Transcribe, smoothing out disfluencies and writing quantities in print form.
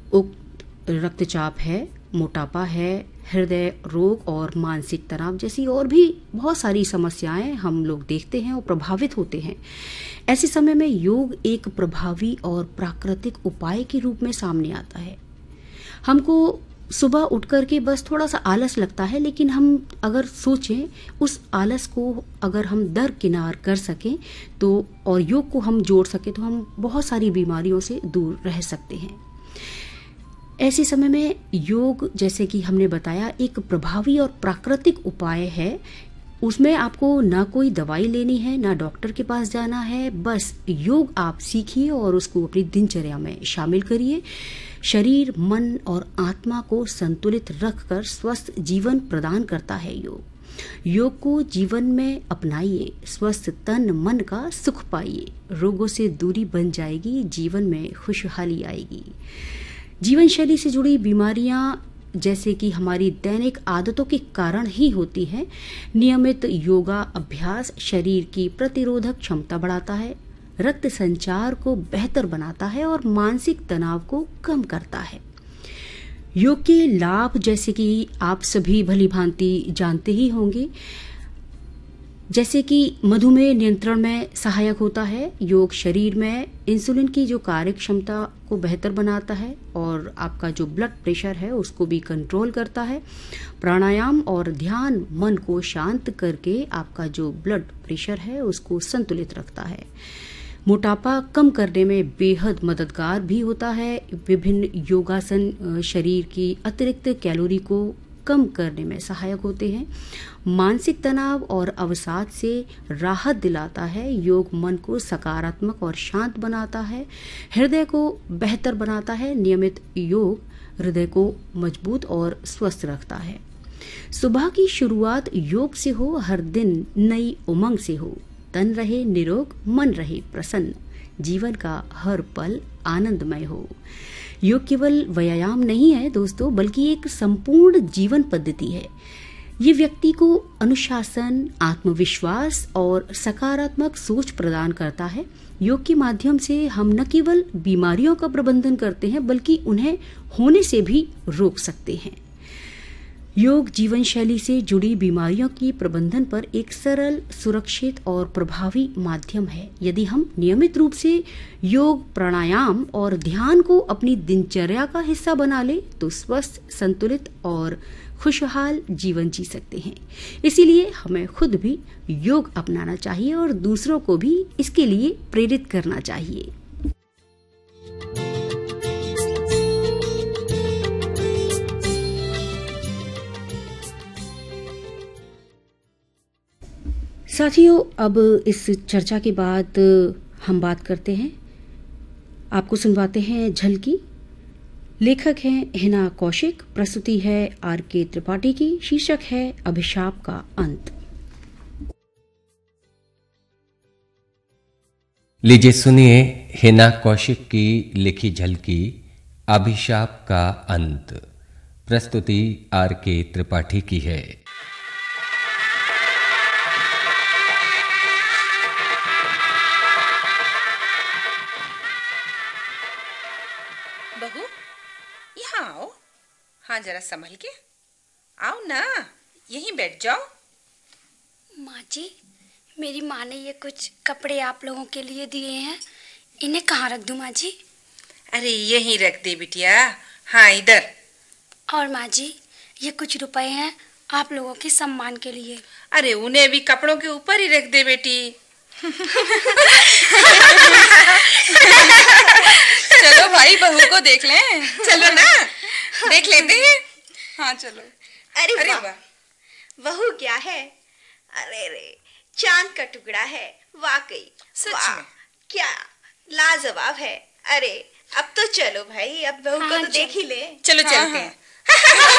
उक्त रक्तचाप है, मोटापा है, हृदय रोग और मानसिक तनाव जैसी और भी बहुत सारी समस्याएं हम लोग देखते हैं और प्रभावित होते हैं। ऐसे समय में योग एक प्रभावी और प्राकृतिक उपाय के रूप में सामने आता है। हमको सुबह उठ करके बस थोड़ा सा आलस लगता है, लेकिन हम अगर सोचें उस आलस को अगर हम दरकिनार कर सकें तो और योग को हम जोड़ सकें तो हम बहुत सारी बीमारियों से दूर रह सकते हैं। ऐसे समय में योग, जैसे कि हमने बताया, एक प्रभावी और प्राकृतिक उपाय है। उसमें आपको ना कोई दवाई लेनी है, ना डॉक्टर के पास जाना है। बस योग आप सीखिए और उसको अपनी दिनचर्या में शामिल करिए। शरीर, मन और आत्मा को संतुलित रखकर स्वस्थ जीवन प्रदान करता है योग। योग को जीवन में अपनाइए, स्वस्थ तन मन का सुख पाइए, रोगों से दूरी बन जाएगी, जीवन में खुशहाली आएगी। जीवन शैली से जुड़ी बीमारियां जैसे कि हमारी दैनिक आदतों के कारण ही होती है। नियमित योगा अभ्यास शरीर की प्रतिरोधक क्षमता बढ़ाता है, रक्त संचार को बेहतर बनाता है और मानसिक तनाव को कम करता है। योग के लाभ जैसे कि आप सभी भली भांति जानते ही होंगे, जैसे कि मधुमेह नियंत्रण में सहायक होता है। योग शरीर में इंसुलिन की जो कार्य क्षमता को बेहतर बनाता है और आपका जो ब्लड प्रेशर है उसको भी कंट्रोल करता है। प्राणायाम और ध्यान मन को शांत करके आपका जो ब्लड प्रेशर है उसको संतुलित रखता है। मोटापा कम करने में बेहद मददगार भी होता है। विभिन्न योगासन शरीर की अतिरिक्त कैलोरी को कम करने में सहायक होते हैं। मानसिक तनाव और अवसाद से राहत दिलाता है। योग मन को सकारात्मक और शांत बनाता है, हृदय को बेहतर बनाता है। नियमित योग हृदय को मजबूत और स्वस्थ रखता है। सुबह की शुरुआत योग से हो, हर दिन नई उमंग से हो। तन रहे निरोग, मन रहे प्रसन्न, जीवन का हर पल आनंदमय हो। योग केवल व्यायाम नहीं है दोस्तों, बल्कि एक संपूर्ण जीवन पद्धति है। ये व्यक्ति को अनुशासन, आत्मविश्वास और सकारात्मक सोच प्रदान करता है। योग के माध्यम से हम न केवल बीमारियों का प्रबंधन करते हैं, बल्कि उन्हें होने से भी रोक सकते हैं। योग जीवन शैली से जुड़ी बीमारियों की प्रबंधन पर एक सरल, सुरक्षित और प्रभावी माध्यम है। यदि हम नियमित रूप से योग, प्राणायाम और ध्यान को अपनी दिनचर्या का हिस्सा बना ले तो स्वस्थ, संतुलित और खुशहाल जीवन जी सकते हैं। इसीलिए हमें खुद भी योग अपनाना चाहिए और दूसरों को भी इसके लिए प्रेरित करना चाहिए। साथियों, अब इस चर्चा के बाद हम बात करते हैं, आपको सुनवाते हैं झलकी। लेखक हैं हिना कौशिक, प्रस्तुति है आर.के. त्रिपाठी की। शीर्षक है अभिशाप का अंत। लीजिए सुनिए हिना कौशिक की लिखी झलकी अभिशाप का अंत। प्रस्तुति आर.के. त्रिपाठी की है। बहू, यहाँ आओ। हाँ, जरा संभल के आओ ना, यहीं बैठ जाओ। माँ जी, मेरी माँ ने ये कुछ कपड़े आप लोगों के लिए दिए हैं, इन्हें कहाँ रख दूँ माँ जी? अरे यहीं रख दे बिटिया। हाँ, इधर। और माँ जी, ये कुछ रुपए हैं आप लोगों के सम्मान के लिए। अरे उन्हें भी कपड़ों के ऊपर ही रख दे बेटी। चलो भाई, बहू को देख लें। चलो ना, देख लेते हैं। हाँ चलो। अरे वाह, बहू क्या है? अरे रे, चांद का टुकड़ा है वाकई। सच में क्या लाजवाब है। अरे अब तो चलो भाई, अब बहू को तो देख ही ले। चलो चलते हैं।